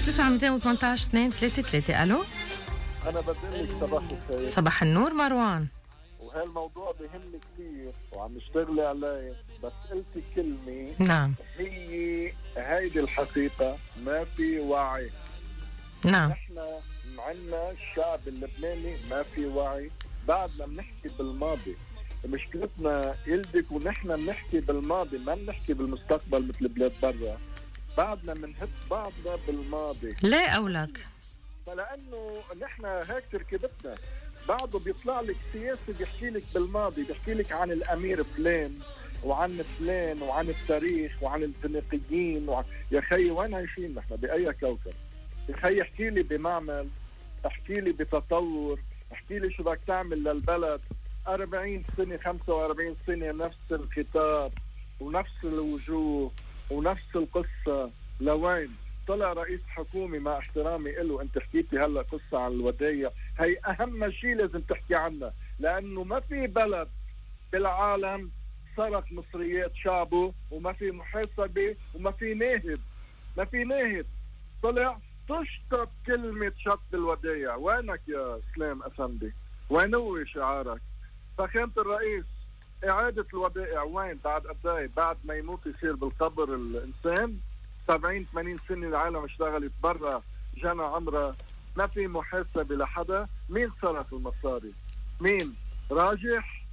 09-218-233. ألو. أنا بدلك صباح الخير. صباح النور مروان. وهالموضوع بهمني كثير وعم نشتغل عليه، بس قلت كلمة. نعم. هيدي الحقيقة، ما في وعي. نعم. نحن عنا الشعب اللبناني ما في وعي، بعدنا بنحكي بالماضي. مشكلتنا يلدك ونحن بنحكي بالماضي، ما بنحكي بالمستقبل مثل بلاد برا. بعدنا بنهد بعضنا بالماضي. ليه أولك؟ فلأنه نحن هيك تركيبتنا. بعده بيطلع لك سياسي بيحكي لك بالماضي، بيحكي لك عن الأمير فلان وعن فلان وعن التاريخ وعن الفينيقيين يا خي وين عايشين نحن؟ بأي كوكب؟ يا خي احكي لي بمعمل، احكي لي بتطور، احكي لي شو بدك تعمل للبلد. 40 سنة 45 سنة نفس الخطاب ونفس الوجوه ونفس القصة. لوين؟ طلع رئيس حكومي مع احترامي له، انت حكيتي هلا قصة عن الودايع، هي اهم شيء لازم تحكي عنها، لانه ما في بلد بالعالم سرق مصريات شعبه وما في محاسبة وما في ناهب. ما في ناهب. طلع تشطب كلمة شط الودايع. وينك يا سلام أفندي؟ وين هو شعارك؟ فخامة الرئيس، إعادة الودائع وين؟ بعد قد ايه؟ بعد ما يموت يصير بالقبر الإنسان؟ 70-80 سنة العالم اشتغلت برا جنى عمرها، ما في محاسبة لحدا. مين صرف المصاري؟ مين؟ راجح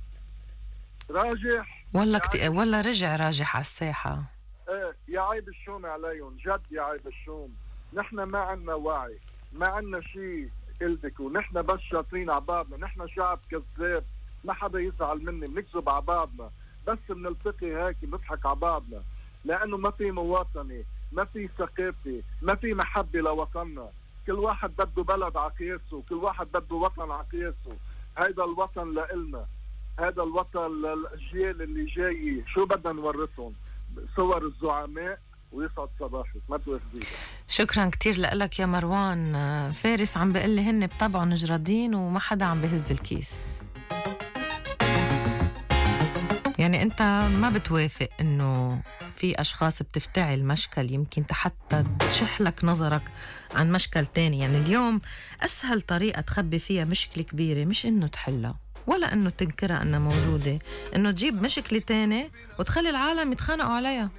ولا رجع راجح على الساحة. ايه يا عيب الشوم عليهم، جد يا عيب الشوم. نحن ما عنا وعي، ما عنا شيء قلبك، ونحن بس شاطرين على بعضنا. نحن شعب كذاب، ما حدا يزعل مني، بنكذب على بعضنا، بس بنلتقي هيك بنضحك على بعضنا، لأنه ما في مواطنة، ما في ثقافة، ما في محبة لوطننا. كل واحد بده بلد على قياسه، كل واحد بده وطن على قياسه. هيدا الوطن لإلنا، هذا الوطن للأجيال اللي جاية. شو بدنا نورثهم؟ صور الزعماء. ويسعد صباحك، ما تواخذيها. شكرا كتير لك يا مروان. فارس عم بقول لي هن بطبعوا نجردين وما حدا عم بهز الكيس. يعني انت ما بتوافق انه في اشخاص بتفتعل مشكل يمكن حتى تشح لك نظرك عن مشكل تاني. يعني اليوم اسهل طريقة تخبي فيها مشكلة كبيرة مش انه تحلها ولا انه تنكرها انها موجودة، انه تجيب مشكلة تانية وتخلي العالم يتخانقوا عليها.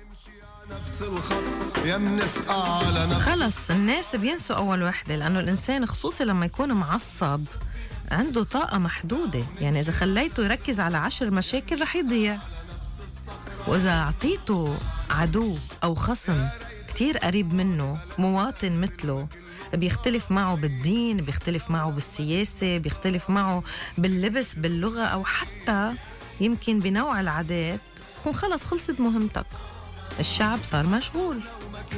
خلص الناس بينسوا اول وحدة، لانه الانسان خصوصي لما يكون معصب عنده طاقة محدودة. يعني إذا خليته يركز على 10 مشاكل رح يضيع، وإذا أعطيته عدو أو خصم كتير قريب منه، مواطن مثله، بيختلف معه بالدين، بيختلف معه بالسياسة، بيختلف معه باللبس، باللغة، أو حتى يمكن بنوع العادات، خلص خلصت مهمتك. الشعب صار مشغول.